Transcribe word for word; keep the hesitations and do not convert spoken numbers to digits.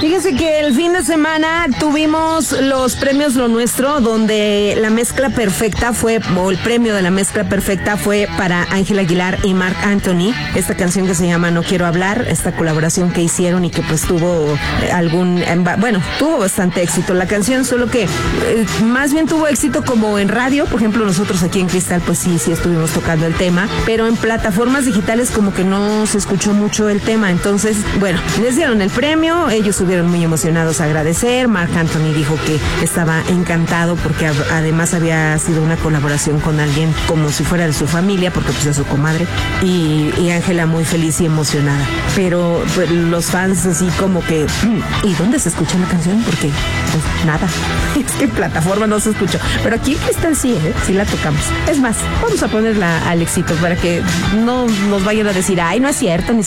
Fíjese que el fin de semana tuvimos los premios Lo Nuestro, donde la mezcla perfecta fue, o el premio de la mezcla perfecta fue para Ángel Aguilar y Marc Anthony. Esta canción que se llama No Quiero Hablar, esta colaboración que hicieron y que pues tuvo algún, bueno, tuvo bastante éxito la canción, solo que eh, más bien tuvo éxito como en radio. Por ejemplo, nosotros aquí en Cristal pues sí, sí estuvimos tocando el tema, pero en plataformas digitales como que no se escuchó mucho el tema. Entonces, bueno, les dieron el premio, ellos estuvieron muy emocionados a agradecer. Marc Anthony dijo que estaba encantado porque además había sido una colaboración con alguien como si fuera de su familia, porque pues es su comadre, y, y Ángela muy feliz y emocionada. Pero pues, los fans así como que, ¿y dónde se escucha la canción? Porque pues nada, es que en plataforma no se escuchó, pero aquí en Cristal sí, ¿eh? Sí la tocamos. Es más, vamos a ponerla al éxito para que no nos vayan a decir, ay, no es cierto, ni